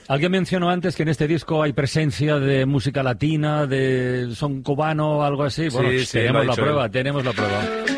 Alguien mencionó antes que en este disco hay presencia de música latina, de son cubano o algo así. Bueno, Sí, tenemos lo ha la dicho prueba, él. tenemos la prueba.